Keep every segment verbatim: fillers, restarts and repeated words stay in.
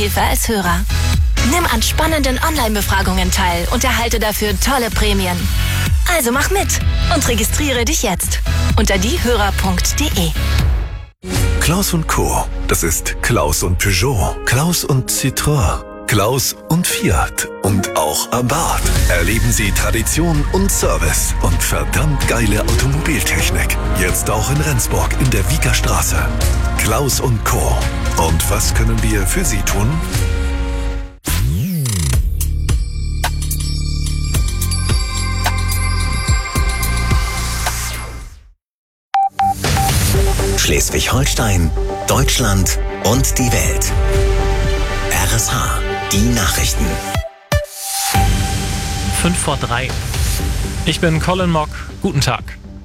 Hilfe als Hörer. Nimm an spannenden Online-Befragungen teil und erhalte dafür tolle Prämien. Also mach mit und registriere dich jetzt unter diehörer punkt de. Klaus und Co. Das ist Klaus und Peugeot, Klaus und Citroën, Klaus und Fiat und auch Abarth. Erleben Sie Tradition und Service und verdammt geile Automobiltechnik. Jetzt auch in Rendsburg in der Wiekerstraße. Klaus und Co. Und was können wir für Sie tun? Schleswig-Holstein, Deutschland und die Welt. R S H, die Nachrichten. Fünf vor drei. Ich bin Colin Mock. Guten Tag.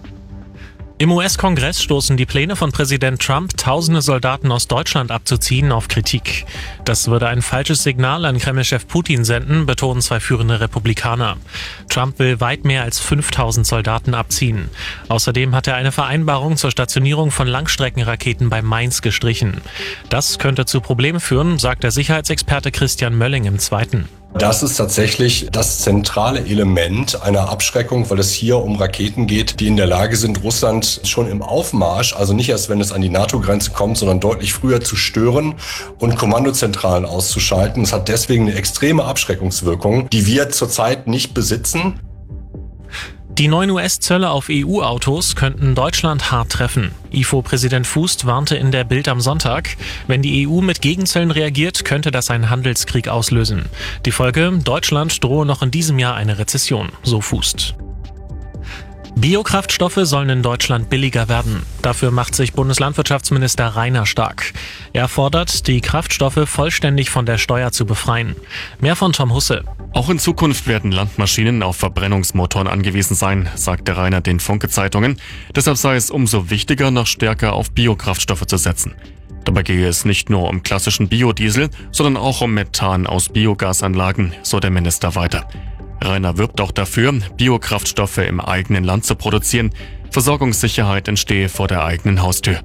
Im U S-Kongress stoßen die Pläne von Präsident Trump, tausende Soldaten aus Deutschland abzuziehen, auf Kritik. Das würde ein falsches Signal an Kreml-Chef Putin senden, betonen zwei führende Republikaner. Trump will weit mehr als fünftausend Soldaten abziehen. Außerdem hat er eine Vereinbarung zur Stationierung von Langstreckenraketen bei Mainz gestrichen. Das könnte zu Problemen führen, sagt der Sicherheitsexperte Christian Mölling im Zweiten. Das ist tatsächlich das zentrale Element einer Abschreckung, weil es hier um Raketen geht, die in der Lage sind, Russland schon im Aufmarsch, also nicht erst, wenn es an die NATO-Grenze kommt, sondern deutlich früher zu stören und Kommandozentralen auszuschalten. Es hat deswegen eine extreme Abschreckungswirkung, die wir zurzeit nicht besitzen. Die neuen U S-Zölle auf E U-Autos könnten Deutschland hart treffen. I F O-Präsident Fußt warnte in der Bild am Sonntag, wenn die E U mit Gegenzöllen reagiert, könnte das einen Handelskrieg auslösen. Die Folge: Deutschland drohe noch in diesem Jahr eine Rezession, so Fußt. Biokraftstoffe sollen in Deutschland billiger werden. Dafür macht sich Bundeslandwirtschaftsminister Reiner stark. Er fordert, die Kraftstoffe vollständig von der Steuer zu befreien. Mehr von Tom Husse. Auch in Zukunft werden Landmaschinen auf Verbrennungsmotoren angewiesen sein, sagte Reiner den Funke-Zeitungen. Deshalb sei es umso wichtiger, noch stärker auf Biokraftstoffe zu setzen. Dabei gehe es nicht nur um klassischen Biodiesel, sondern auch um Methan aus Biogasanlagen, so der Minister weiter. Reiner wirbt auch dafür, Biokraftstoffe im eigenen Land zu produzieren. Versorgungssicherheit entstehe vor der eigenen Haustür.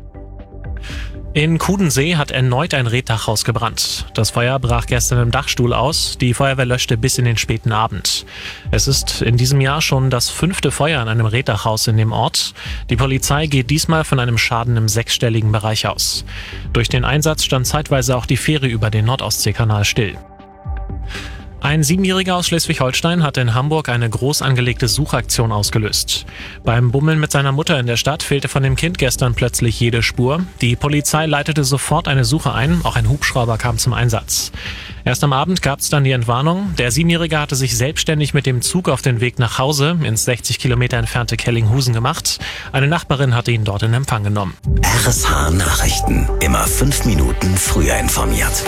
In Kudensee hat erneut ein Reetdachhaus gebrannt. Das Feuer brach gestern im Dachstuhl aus. Die Feuerwehr löschte bis in den späten Abend. Es ist in diesem Jahr schon das fünfte Feuer an einem Reetdachhaus in dem Ort. Die Polizei geht diesmal von einem Schaden im sechsstelligen Bereich aus. Durch den Einsatz stand zeitweise auch die Fähre über den Nordostseekanal still. Ein Siebenjähriger aus Schleswig-Holstein hat in Hamburg eine groß angelegte Suchaktion ausgelöst. Beim Bummeln mit seiner Mutter in der Stadt fehlte von dem Kind gestern plötzlich jede Spur. Die Polizei leitete sofort eine Suche ein, auch ein Hubschrauber kam zum Einsatz. Erst am Abend gab es dann die Entwarnung. Der Siebenjährige hatte sich selbstständig mit dem Zug auf den Weg nach Hause ins sechzig Kilometer entfernte Kellinghusen gemacht. Eine Nachbarin hatte ihn dort in Empfang genommen. R S H Nachrichten, immer fünf Minuten früher informiert.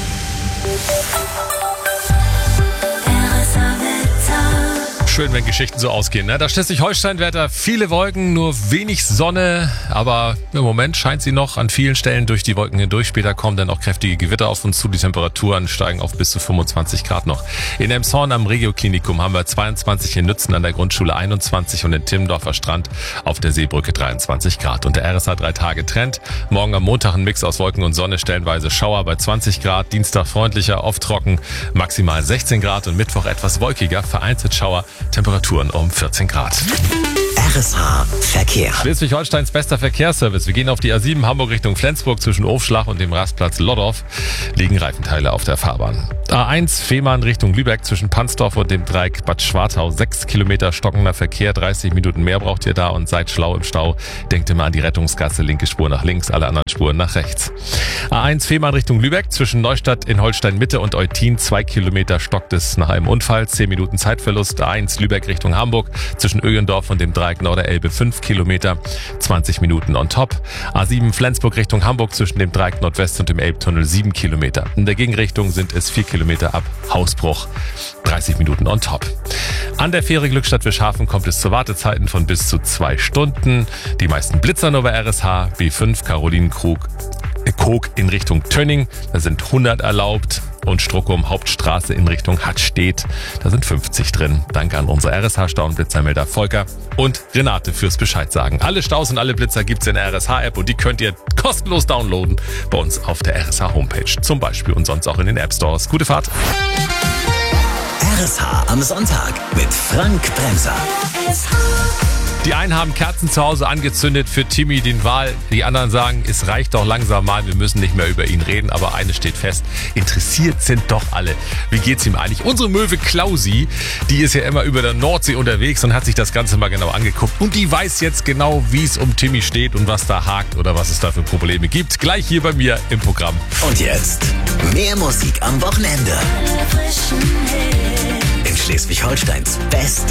Schön, wenn Geschichten so ausgehen. Ne? Das Schleswig-Holstein-Wetter, viele Wolken, nur wenig Sonne, aber im Moment scheint sie noch an vielen Stellen durch die Wolken hindurch. Später kommen dann auch kräftige Gewitter auf uns zu. Die Temperaturen steigen auf bis zu fünfundzwanzig Grad noch. In Elmshorn am Regio-Klinikum haben wir zweiundzwanzig, in Nützen an der Grundschule einundzwanzig und in Timmendorfer Strand auf der Seebrücke dreiundzwanzig Grad. Und der R S H drei Tage Trend. Morgen am Montag ein Mix aus Wolken und Sonne, stellenweise Schauer bei zwanzig Grad. Dienstag freundlicher, oft trocken, maximal sechzehn Grad und Mittwoch etwas wolkiger, vereinzelt Schauer. Temperaturen um vierzehn Grad. R S H Verkehr. Schleswig-Holsteins bester Verkehrsservice. Wir gehen auf die A sieben Hamburg Richtung Flensburg. Zwischen Ofschlach und dem Rastplatz Lodorf liegen Reifenteile auf der Fahrbahn. A eins Fehmarn Richtung Lübeck zwischen Pansdorf und dem Dreieck Bad Schwartau. Sechs Kilometer stockender Verkehr. dreißig Minuten mehr braucht ihr da und seid schlau im Stau. Denkt immer an die Rettungsgasse. Linke Spur nach links, alle anderen Spuren nach rechts. A eins Fehmarn Richtung Lübeck zwischen Neustadt in Holstein Mitte und Eutin. Zwei Kilometer stockt es nach einem Unfall. Zehn Minuten Zeitverlust. A eins Lübeck Richtung Hamburg zwischen Ögendorf und dem Dreieck Norderelbe fünf Kilometer, zwanzig Minuten on top. A sieben Flensburg Richtung Hamburg zwischen dem Dreieck Nordwest und dem Elbtunnel sieben Kilometer. In der Gegenrichtung sind es vier Kilometer ab Hausbruch, dreißig Minuten on top. An der Fähre Glückstadt Wischhafen kommt es zu Wartezeiten von bis zu zwei Stunden. Die meisten Blitzer nur bei R S H, B fünf Carolinenkrug, Kog in Richtung Tönning, da sind hundert erlaubt. und Struckum Hauptstraße in Richtung Hattstedt. Da sind fünfzig drin. Danke an unsere R S H-Stau- und Blitzermelder Volker und Renate fürs Bescheid sagen. Alle Staus und alle Blitzer gibt's in der R S H-App und die könnt ihr kostenlos downloaden bei uns auf der R S H-Homepage. Zum Beispiel und sonst auch in den App-Stores. Gute Fahrt. R S H am Sonntag mit Frank Bremser. Die einen haben Kerzen zu Hause angezündet für Timmy den Wal. Die anderen sagen, es reicht doch langsam mal, wir müssen nicht mehr über ihn reden. Aber eines steht fest, interessiert sind doch alle. Wie geht's ihm eigentlich? Unsere Möwe Klausi, die ist ja immer über der Nordsee unterwegs und hat sich das Ganze mal genau angeguckt. Und die weiß jetzt genau, wie es um Timmy steht und was da hakt oder was es da für Probleme gibt. Gleich hier bei mir im Programm. Und jetzt mehr Musik am Wochenende. In Schleswig-Holsteins Beste